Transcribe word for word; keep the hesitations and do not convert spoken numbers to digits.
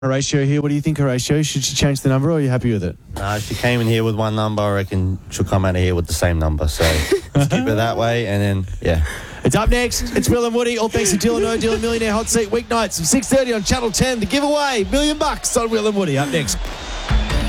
Horatio here. What do you think, Horatio? Should she change the number or are you happy with it? Uh, she came in here with one number. I reckon she'll come out of here with the same number. So let's keep it that way. And then, yeah. It's up next. It's Will and Woody. All thanks to Dylan O'Deal Millionaire Hot Seat weeknights from six thirty on Channel ten. The giveaway, million bucks on Will and Woody. Up next.